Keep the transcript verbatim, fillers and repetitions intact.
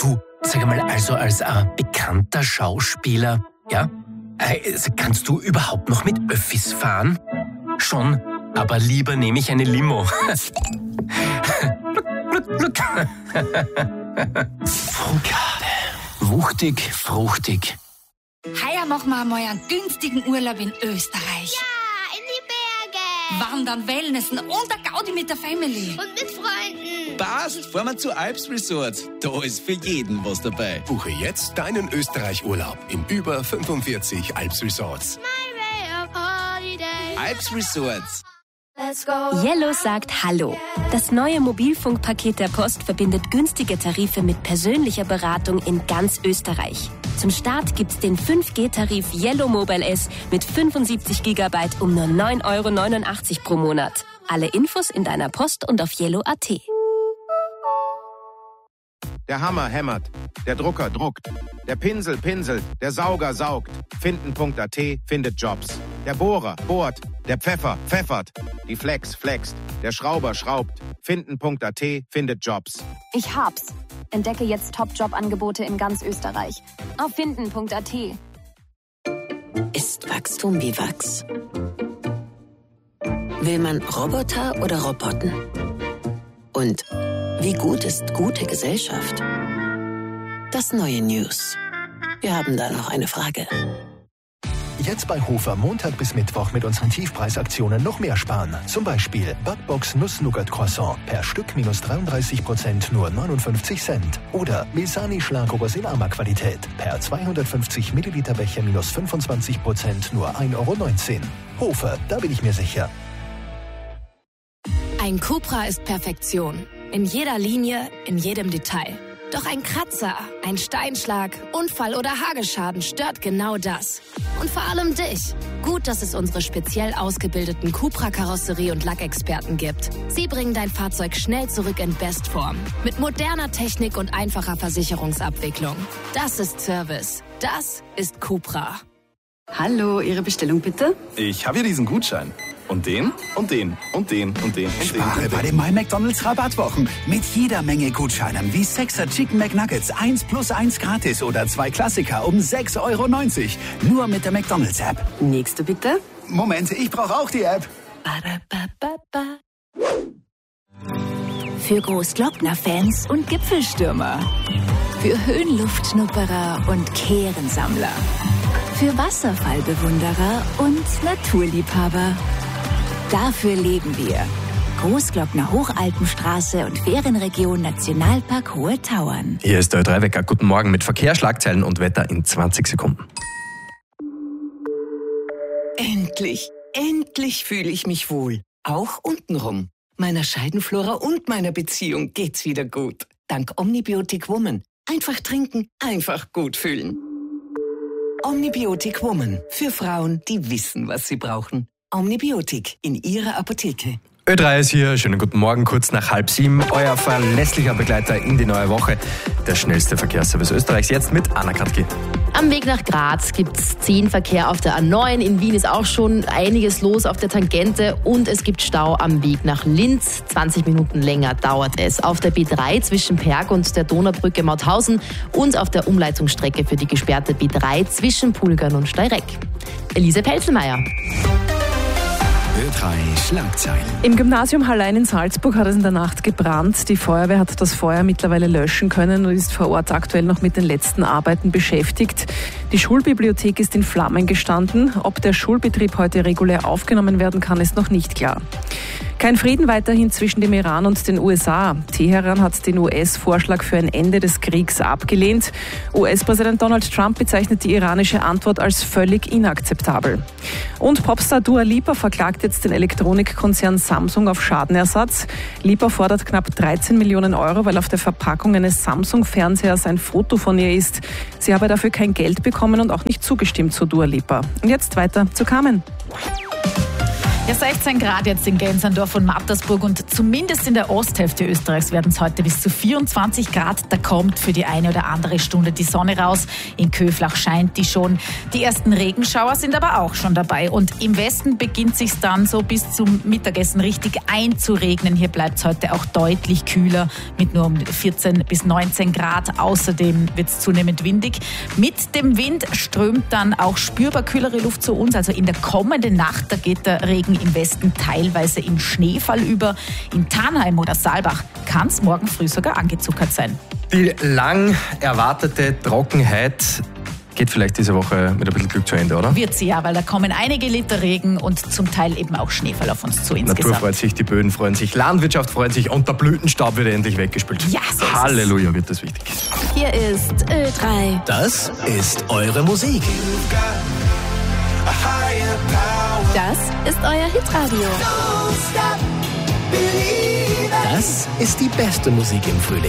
Du, sag mal, also als äh, bekannter Schauspieler, ja, äh, kannst du überhaupt noch mit Öffis fahren? Schon, aber lieber nehme ich eine Limo. Fruchtade. Wuchtig, fruchtig. Heuer machen wir mal einen günstigen Urlaub in Österreich. Ja, in die Berge. Wandern, Wellnessen und der Gaudi mit der Family. Und mit Freunden. Passt, fahren wir zu Alps Resort. Da ist für jeden was dabei. Buche jetzt deinen Österreich-Urlaub in über fünfundvierzig Alps Resorts. My way of holiday. Alps Resorts. Let's go. Yellow sagt Hallo. Das neue Mobilfunkpaket der Post verbindet günstige Tarife mit persönlicher Beratung in ganz Österreich. Zum Start gibt's den fünf G-Tarif Yellow Mobile S mit fünfundsiebzig Gigabyte um nur neun Euro neunundachtzig pro Monat. Alle Infos in deiner Post und auf yellow punkt at. Der Hammer hämmert, der Drucker druckt, der Pinsel pinselt, der Sauger saugt. Finden punkt at findet Jobs. Der Bohrer bohrt, der Pfeffer pfeffert, die Flex flext, der Schrauber schraubt. Finden punkt at findet Jobs. Ich hab's. Entdecke jetzt Top-Job-Angebote in ganz Österreich. Auf finden punkt at. Ist Wachstum wie Wachs? Will man Roboter oder Roboten? Und wie gut ist gute Gesellschaft? Das neue News. Wir haben da noch eine Frage. Jetzt bei Hofer Montag bis Mittwoch mit unseren Tiefpreisaktionen noch mehr sparen. Zum Beispiel Backbox Nuss-Nougat-Croissant per Stück minus dreiunddreißig Prozent nur neunundfünfzig Cent. Oder Misani Schlagobers in Arma-Qualität per zweihundertfünfzig Milliliter Becher minus fünfundzwanzig Prozent nur ein Euro neunzehn. Hofer, da bin ich mir sicher. Ein Cupra ist Perfektion. In jeder Linie, in jedem Detail. Doch ein Kratzer, ein Steinschlag, Unfall oder Hagelschaden stört genau das. Und vor allem dich. Gut, dass es unsere speziell ausgebildeten Cupra-Karosserie- und Lackexperten gibt. Sie bringen dein Fahrzeug schnell zurück in Bestform. Mit moderner Technik und einfacher Versicherungsabwicklung. Das ist Service. Das ist Cupra. Hallo, Ihre Bestellung bitte? Ich habe hier diesen Gutschein. Und den, und den, und den, und den, und Spare den. bei den My McDonald's Rabattwochen. Mit jeder Menge Gutscheinen wie Sechser Chicken McNuggets eins plus eins gratis oder zwei Klassiker um sechs Euro neunzig. Nur mit der McDonald's App. Nächste bitte. Moment, ich brauche auch die App. Für Großglockner-Fans und Gipfelstürmer. Für Höhenluftschnupperer und Kehrensammler. Für Wasserfallbewunderer und Naturliebhaber. Dafür leben wir. Großglockner Hochalpenstraße und Ferienregion Nationalpark Hohe Tauern. Hier ist der Ö drei Wecker. Guten Morgen mit Verkehr, Schlagzeilen und Wetter in zwanzig Sekunden. Endlich, endlich fühle ich mich wohl. Auch untenrum. Meiner Scheidenflora und meiner Beziehung geht's wieder gut. Dank Omnibiotic Woman. Einfach trinken, einfach gut fühlen. Omnibiotic Woman. Für Frauen, die wissen, was sie brauchen. Omnibiotic in Ihrer Apotheke. Ö drei ist hier, schönen guten Morgen, kurz nach halb sieben. Euer verlässlicher Begleiter in die neue Woche. Der schnellste Verkehrsservice Österreichs, jetzt mit Anna Kratki. Am Weg nach Graz gibt es zehn Verkehr auf der A neun. In Wien ist auch schon einiges los auf der Tangente. Und es gibt Stau am Weg nach Linz. zwanzig Minuten länger dauert es. Auf der B drei zwischen Perg und der Donaubrücke Mauthausen. Und auf der Umleitungsstrecke für die gesperrte B drei zwischen Pulgern und Steyreck. Elise Pelzelmeier. Ö drei Schlagzeilen. Im Gymnasium Hallein in Salzburg hat es in der Nacht gebrannt. Die Feuerwehr hat das Feuer mittlerweile löschen können und ist vor Ort aktuell noch mit den letzten Arbeiten beschäftigt. Die Schulbibliothek ist in Flammen gestanden. Ob der Schulbetrieb heute regulär aufgenommen werden kann, ist noch nicht klar. Kein Frieden weiterhin zwischen dem Iran und den U S A. Teheran hat den U S-Vorschlag für ein Ende des Kriegs abgelehnt. U S-Präsident Donald Trump bezeichnet die iranische Antwort als völlig inakzeptabel. Und Popstar Dua Lipa verklagt jetzt den Elektronikkonzern Samsung auf Schadenersatz. Lipa fordert knapp dreizehn Millionen Euro, weil auf der Verpackung eines Samsung-Fernsehers ein Foto von ihr ist. Sie habe dafür kein Geld bekommen und auch nicht zugestimmt zu Dua Lipa. Und jetzt weiter zu Carmen. Ja, sechzehn Grad jetzt in Gensandorf und Mattersburg und zumindest in der Osthälfte Österreichs werden es heute bis zu vierundzwanzig Grad. Da kommt für die eine oder andere Stunde die Sonne raus. In Köflach scheint die schon. Die ersten Regenschauer sind aber auch schon dabei. Und im Westen beginnt sich's dann so bis zum Mittagessen richtig einzuregnen. Hier bleibt es heute auch deutlich kühler mit nur um vierzehn bis neunzehn Grad. Außerdem wird es zunehmend windig. Mit dem Wind strömt dann auch spürbar kühlere Luft zu uns. Also in der kommenden Nacht, da geht der Regen im Westen teilweise in Schneefall über. In Tannheim oder Saalbach kann es morgen früh sogar angezuckert sein. Die lang erwartete Trockenheit geht vielleicht diese Woche mit ein bisschen Glück zu Ende, oder? Wird sie ja, weil da kommen einige Liter Regen und zum Teil eben auch Schneefall auf uns zu insgesamt. Natur freut sich, die Böden freuen sich, Landwirtschaft freut sich und der Blütenstaub wird endlich weggespült. Ja, so ist Halleluja, es. wird das wichtig. Hier ist Ö drei. Das ist eure Musik. Das ist euer Hitradio. Das ist die beste Musik im Frühling.